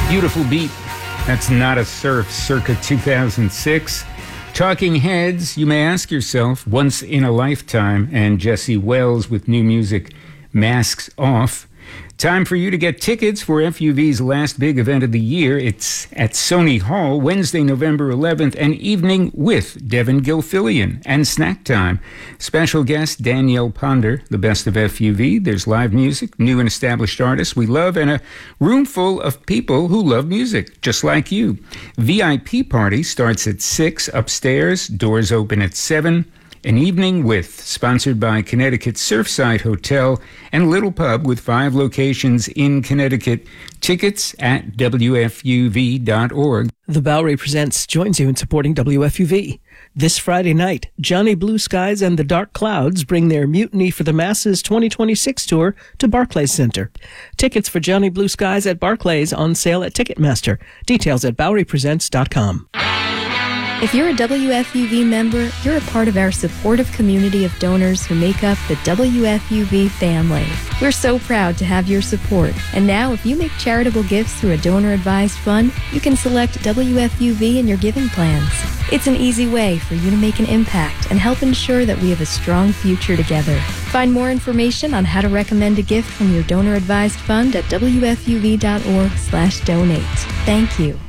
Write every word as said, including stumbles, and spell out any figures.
Beautiful beat. That's Not a Surf, circa two thousand six. Talking Heads, you may ask yourself, Once in a Lifetime, and Jesse Wells with new music, Masks Off. Time for you to get tickets for F U V's last big event of the year. It's at Sony Hall, Wednesday, November eleventh, an evening with Devin Gilfillian and Snack Time. Special guest Danielle Ponder, the best of F U V. There's live music, new and established artists we love, and a room full of people who love music, just like you. V I P party starts at six upstairs, doors open at seven. An evening with, sponsored by Connecticut Surfside Hotel and Little Pub with five locations in Connecticut. Tickets at W F U V dot org. The Bowery Presents joins you in supporting W F U V. This Friday night, Johnny Blue Skies and the Dark Clouds bring their Mutiny for the Masses twenty twenty-six tour to Barclays Center. Tickets for Johnny Blue Skies at Barclays on sale at Ticketmaster. Details at Bowery Presents dot com. If you're a W F U V member, you're a part of our supportive community of donors who make up the W F U V family. We're so proud to have your support. And now, if you make charitable gifts through a donor-advised fund, you can select W F U V in your giving plans. It's an easy way for you to make an impact and help ensure that we have a strong future together. Find more information on how to recommend a gift from your donor-advised fund at W F U V dot org slash donate. Thank you.